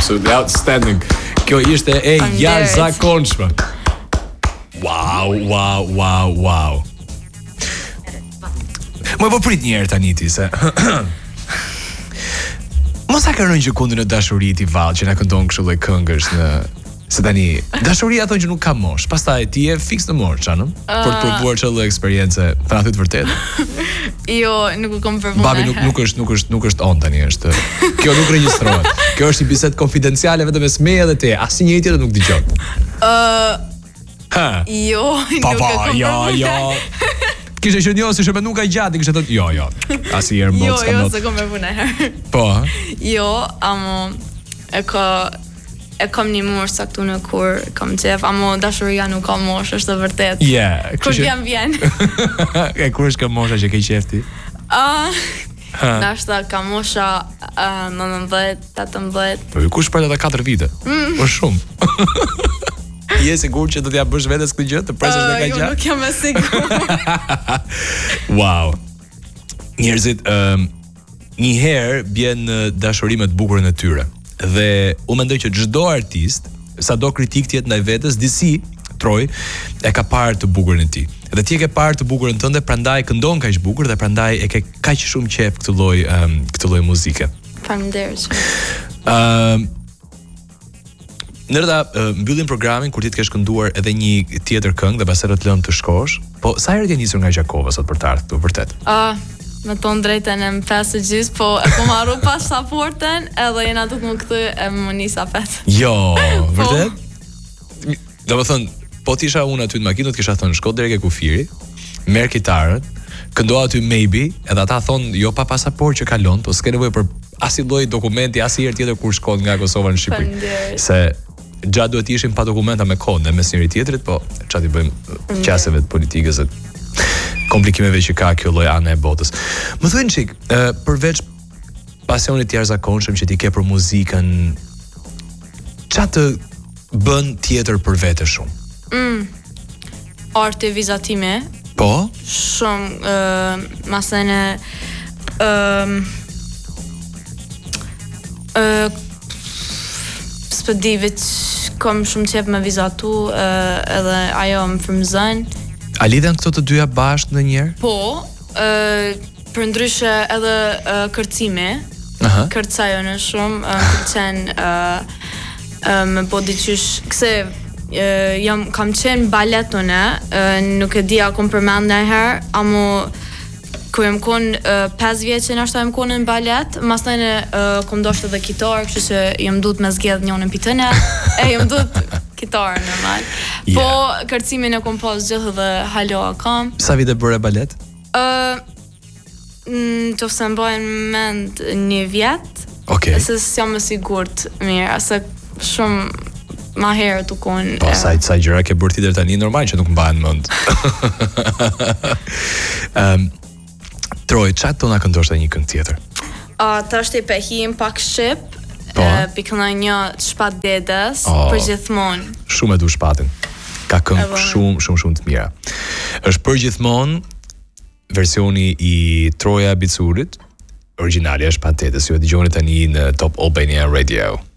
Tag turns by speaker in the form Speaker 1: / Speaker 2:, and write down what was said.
Speaker 1: Absolutely outstanding. Kjo ishte e jashtëzakonshme. Wow. Më po prit një herë tani ti se mos a ka rënë që kundin në dashuri ti vallë që na këndon kështu lloj këngësh në se tani dashuria thonë që nuk ka mosh. Pastaj ti je fiks në mosh, çanëm, për të provuar çdo lloj eksperience, pra thot vërtet.
Speaker 2: Jo, nuk u kam provuar.
Speaker 1: Babi nuk është on tani, është. Kjo nuk regjistrohet. Kjo është një bisedë konfidenciale vetëm mes meje dhe te. Asnjëri tjetër nuk dëgjon.
Speaker 2: Jo, nuk e kam.
Speaker 1: Jo. Kishe qenë jo, si shërbet nuk ka gjatë, kishe thënë jo. Asnjëherë më s'kam.
Speaker 2: Jo, s'e kam provuar.
Speaker 1: Po.
Speaker 2: Jo, e kam një mosh saktu në kur kam qef, amo dashuria nuk ka mosh, është vërtet. Kur vjen.
Speaker 1: E kur është ka mosha që ke qef ti?
Speaker 2: Nashta ka mosha 19, 18.
Speaker 1: Po kush pret ata 4 vite? Po shumë. Je sigurt që do t'ja bësh vetes këtë gjë, të presësh në kaq gjatë?
Speaker 2: Jo, nuk jam e sigurt.
Speaker 1: Wow. Njerëzit një herë bjen dashuri më të bukur në tyre. Dhe u mendoj që çdo artist, sado kritik të jetë ndaj vetes, disi Troj e ka parë të bukurën e tij. Dhe ti e ke parë të bukurën tënde, prandaj këndon kaq bukur dhe prandaj e ke kaq shumë qejf këtë lloj muzike.
Speaker 2: Faleminderit.
Speaker 1: Nërda mbyllim programin kur ti të kesh kënduar edhe një tjetër këngë dhe pastaj do të lëm të shkosh. Po sa herë je nisur nga Gjakova sot për të ardhur, vërtet?
Speaker 2: Me tonë drejten e më 5:30, po e po marru pasaportën edhe jena duke më këtë e më nisa pet.
Speaker 1: Jo, vërtet? Do më thënë, po t'isha unë aty në makinë, t'kisha thënë, shko deri ke kufiri, merr kitarën, këndo aty maybe, edhe ata thonë, jo pa pasaport që kalon, po s'ke nevojë për asnjë lloj dokumenti, asnjëherë tjetër kur shkon nga Kosova në Shqipëri. Se gjatë duhet ishim pa dokumenta me kohë në mes njëri tjetrit, po çfarë i bëjmë qasjeve të politikës e komplikimeve që ka kjo lloj anë e botës. Më thuaj çik, përveç pasionit të jashtëzakonshëm që ti ke për muzikën, çfarë të bën tjetër për vete shumë?
Speaker 2: Arti vizatime.
Speaker 1: Po?
Speaker 2: Shumë masene spedivit kom shumë qep me vizatu edhe ajo më frymëzon.
Speaker 1: A lidhen këto të dyja bashkë ndonjëherë?
Speaker 2: Po, për ndryshe edhe kërcimi. Kërcajo në shumë, kërcen me po diqysh, këse kam qenë baletone, nuk e di a kom përmend ndonjëherë, amo kur jam konë 5 vjeç që nashta jam konë në balet, mastajnë kom dosht edhe kitar, kështu që jam dut me zgjedh njënën pitëne, jam dut kitarë normal. Po kërcimin e kom pas gjithë dhe halo kam.
Speaker 1: Sa vite bëre balet?
Speaker 2: Të se mbajnë mend 1 vjet.
Speaker 1: Okej.
Speaker 2: Se s'jam më sigurt mirë, ase shumë ma herë të konë.
Speaker 1: Po, sa gjëra ke bërë tjetër tani, normal që nuk mbahen mend. Troj, çfarë tona këndosh një këngë tjetër?
Speaker 2: Tash ti pehim pak shqip. Pikëna një shpat dedes për gjithmonë.
Speaker 1: Shumë e du shpatin. Ka këngë shumë të mira. Është për gjithmonë versioni i Troja Bicurit, origjinali është shpat dedes. Ju e dëgjoni tani në Top Albania Radio.